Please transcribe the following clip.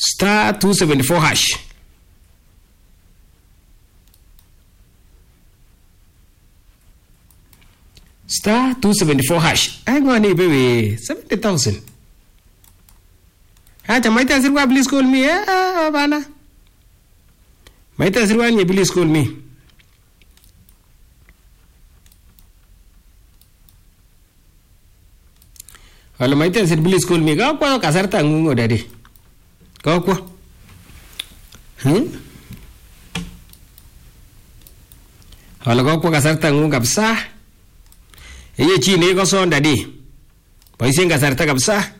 Star 274 hash. Star 274 hash. Hang on, baby. 70,000. Acha maita sirwa please call me. Bana. Maita sirwa nye please call me. Wala maita sir please call me. Kau kwa kasarta ngungo daddy. Kau kwa. Wala kau kwa kasarta ngungo kabisa. Iye chini ko son daddy. Paisen kasarta kabisa.